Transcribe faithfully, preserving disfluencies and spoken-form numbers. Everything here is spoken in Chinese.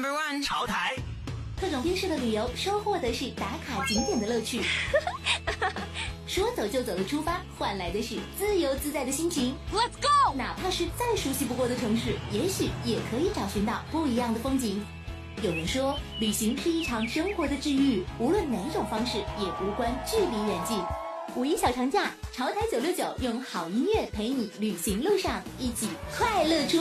Number one， 潮台。 各种边市的旅游，收获的是打卡景点的乐趣。说走就走的出发，换来的是自由自在的心情。 Let's go！ 哪怕是再熟悉不过的城市，也许也可以找寻到不一样的风景。有人说，旅行是一场生活的治愈，无论哪种方式，也无关距离远近。五一小长假，潮台九六九用好音乐陪你旅行路上，一起快乐出